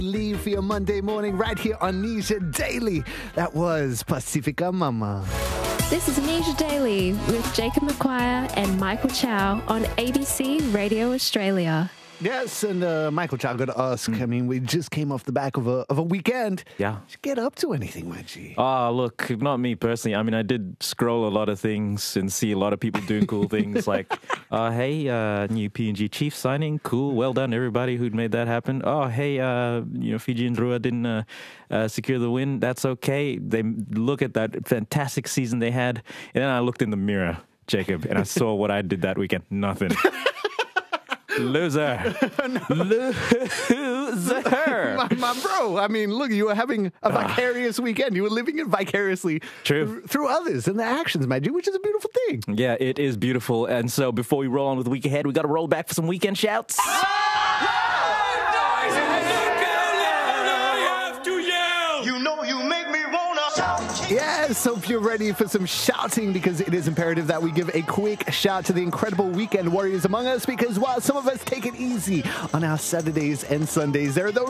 Leave for your Monday morning right here on Nisha Daily. That was Pacifica Mama. This is Nisha Daily with Jacob McQuire and Michael Chow on ABC Radio Australia. Yes, and Michael Chow, got to ask. I mean, we just came off the back of a weekend. Yeah. Did you get up to anything, my G? Oh, look, not me personally. I mean, I did scroll a lot of things and see a lot of people doing cool things like, hey, new PNG Chief signing. Cool. Well done, everybody who'd made that happen. Oh, hey, Fiji and Drua didn't secure the win. That's okay. They look at that fantastic season they had. And then I looked in the mirror, Jacob, and I saw what I did that weekend. Nothing. Loser. Loser. My bro, I mean, look, you were having a vicarious weekend. You were living it vicariously through others and the actions, my G, which is a beautiful thing. Yeah, it is beautiful. And so before we roll on with the week ahead, we got to roll back for some weekend shouts. Yes, hope you're ready for some shouting because it is imperative that we give a quick shout to the incredible weekend warriors among us because while some of us take it easy on our Saturdays and Sundays, there are those